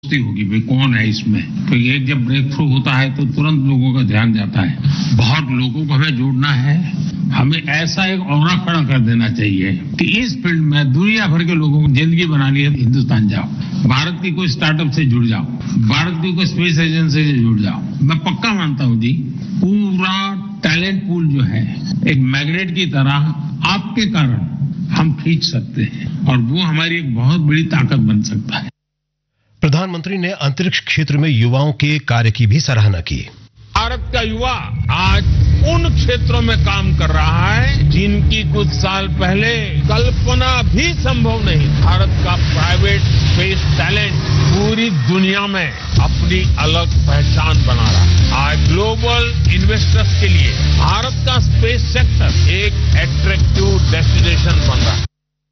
होगी भाई कौन है इसमें, तो ये जब ब्रेक थ्रू होता है तो तुरंत लोगों का ध्यान जाता है। बहुत लोगों को हमें जोड़ना है, हमें ऐसा एक ऑरा खड़ा कर देना चाहिए कि इस फील्ड में दुनिया भर के लोगों को जिंदगी बनानी है, हिंदुस्तान जाओ, भारत की कोई स्टार्टअप से जुड़ जाओ, भारत की कोई स्पेस एजेंसी से जुड़ जाओ। मैं पक्का मानता हूं जी, पूरा टैलेंट पूल जो है एक मैग्नेट की तरह आपके कारण हम खींच सकते हैं और वो हमारी एक बहुत बड़ी ताकत बन सकता है। प्रधानमंत्री ने अंतरिक्ष क्षेत्र में युवाओं के कार्य की भी सराहना की। भारत का युवा आज उन क्षेत्रों में काम कर रहा है जिनकी कुछ साल पहले कल्पना भी संभव नहीं। भारत का प्राइवेट स्पेस टैलेंट पूरी दुनिया में अपनी अलग पहचान बना रहा है। आज ग्लोबल इन्वेस्टर्स के लिए भारत का स्पेस सेक्टर एक अट्रैक्टिव डेस्टिनेशन बन रहा है।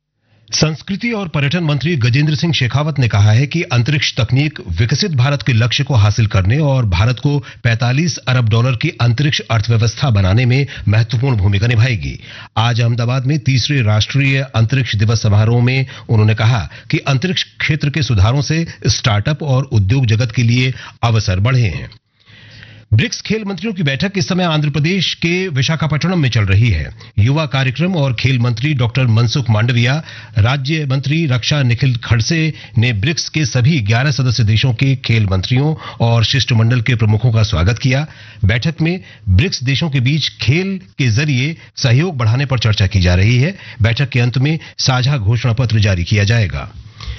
संस्कृति और पर्यटन मंत्री गजेंद्र सिंह शेखावत ने कहा है कि अंतरिक्ष तकनीक विकसित भारत के लक्ष्य को हासिल करने और भारत को 45 अरब डॉलर की अंतरिक्ष अर्थव्यवस्था बनाने में महत्वपूर्ण भूमिका निभाएगी। आज अहमदाबाद में 3रे राष्ट्रीय अंतरिक्ष दिवस समारोह में उन्होंने कहा कि अंतरिक्ष क्षेत्र के सुधारों से स्टार्टअप और उद्योग जगत के लिए अवसर बढ़े हैं। ब्रिक्स खेल मंत्रियों की बैठक इस समय आंध्र प्रदेश के विशाखापट्टनम में चल रही है। युवा कार्यक्रम और खेल मंत्री डॉक्टर मनसुख मांडविया, राज्य मंत्री रक्षा निखिल खड़से ने ब्रिक्स के सभी 11 सदस्य देशों के खेल मंत्रियों और शिष्टमंडल के प्रमुखों का स्वागत किया। बैठक में ब्रिक्स देशों के बीच खेल के जरिए सहयोग बढ़ाने पर चर्चा की जा रही है। बैठक के अंत में साझा घोषणा पत्र जारी किया जाएगा।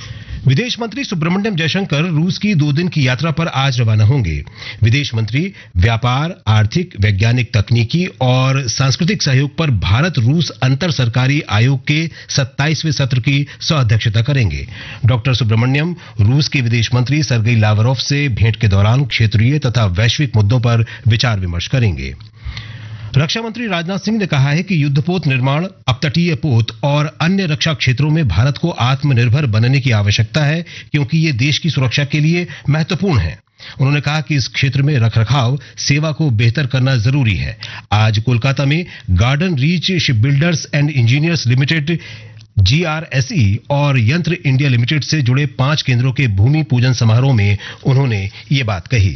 विदेश मंत्री सुब्रमण्यम जयशंकर रूस की 2 दिन की यात्रा पर आज रवाना होंगे। विदेश मंत्री व्यापार, आर्थिक, वैज्ञानिक, तकनीकी और सांस्कृतिक सहयोग पर भारत रूस अंतर सरकारी आयोग के 27वें सत्र की सह-अध्यक्षता करेंगे। डॉक्टर सुब्रमण्यम रूस के विदेश मंत्री सर्गेई लावरोव से भेंट के दौरान क्षेत्रीय तथा वैश्विक मुद्दों पर विचार विमर्श करेंगे। रक्षा मंत्री राजनाथ सिंह ने कहा है कि युद्धपोत निर्माण, अपतटीय पोत और अन्य रक्षा क्षेत्रों में भारत को आत्मनिर्भर बनने की आवश्यकता है, क्योंकि ये देश की सुरक्षा के लिए महत्वपूर्ण है। उन्होंने कहा कि इस क्षेत्र में रखरखाव सेवा को बेहतर करना जरूरी है। आज कोलकाता में garden reach shipbuilders and engineers limited GRSE और यंत्र इंडिया लिमिटेड से जुड़े 5 केंद्रों के भूमि पूजन समारोह में उन्होंने ये बात कही।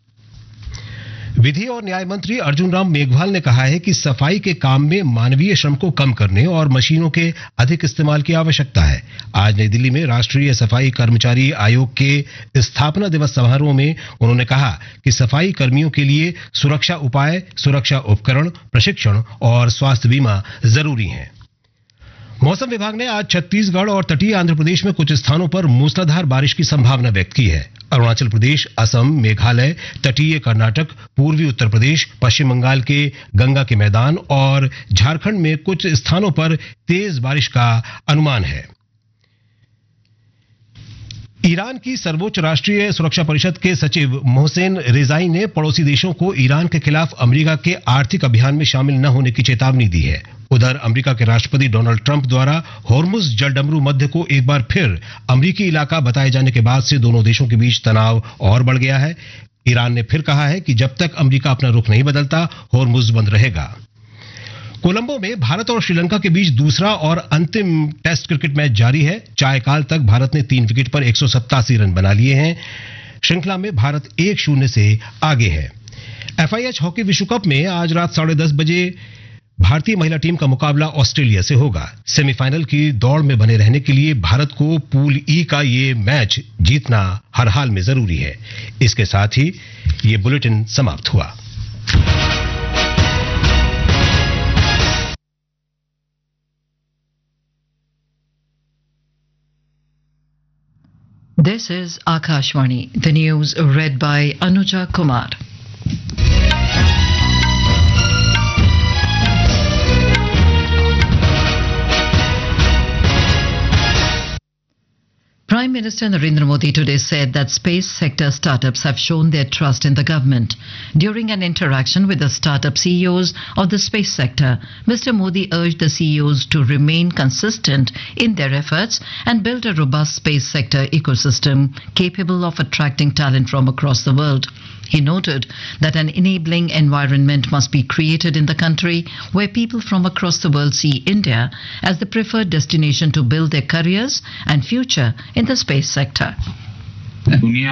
विधि और न्याय मंत्री अर्जुन राम मेघवाल ने कहा है कि सफाई के काम में मानवीय श्रम को कम करने और मशीनों के अधिक इस्तेमाल की आवश्यकता है। आज नई दिल्ली में राष्ट्रीय सफाई कर्मचारी आयोग के स्थापना दिवस समारोह में उन्होंने कहा कि सफाई कर्मियों के लिए सुरक्षा उपाय, सुरक्षा उपकरण, प्रशिक्षण और स्वास्थ्य बीमा जरूरी है। मौसम विभाग ने आज छत्तीसगढ़ और तटीय आंध्र प्रदेश में कुछ स्थानों पर मूसलाधार बारिश की संभावना व्यक्त की है। अरुणाचल प्रदेश, असम, मेघालय, तटीय कर्नाटक, पूर्वी उत्तर प्रदेश, पश्चिम बंगाल के गंगा के मैदान और झारखंड में कुछ स्थानों पर तेज बारिश का अनुमान है। ईरान की सर्वोच्च राष्ट्रीय सुरक्षा परिषद के सचिव मोहसेन रेजाई ने पड़ोसी देशों को ईरान के खिलाफ अमेरिका के आर्थिक अभियान में शामिल न होने की चेतावनी दी है। उधर अमेरिका के राष्ट्रपति डोनाल्ड ट्रंप द्वारा होर्मुज जलडमरू मध्य को एक बार फिर अमेरिकी इलाका बताए जाने के बाद से दोनों देशों के बीच तनाव और बढ़ गया है। ईरान ने फिर कहा है कि जब तक अमेरिका अपना रुख नहीं बदलता, होर्मुज बंद रहेगा। कोलंबो में भारत और श्रीलंका के बीच दूसरा और अंतिम टेस्ट क्रिकेट मैच जारी है। चायकाल तक भारत ने 3 विकेट पर 187 रन बना लिए हैं। श्रृंखला में भारत 1-0 से आगे है। FIH हॉकी विश्व कप में आज रात 10:30 बजे भारतीय महिला टीम का मुकाबला ऑस्ट्रेलिया से होगा। सेमीफाइनल की दौड़ में बने रहने के लिए भारत को पूल E का ये मैच जीतना हर हाल में जरूरी है। इसके साथ ही ये बुलेटिन समाप्त हुआ। This is Akashvani, the news read by Anuja Kumar. Prime Minister Narendra Modi today said that space sector startups have shown their trust in the government. During an interaction with the startup CEOs of the space sector, Mr. Modi urged the CEOs to remain consistent in their efforts and build a robust space sector ecosystem capable of attracting talent from across the world. He noted that an enabling environment must be created in the country where people from across the world see India as the preferred destination to build their careers and future in the space sector. दुनिया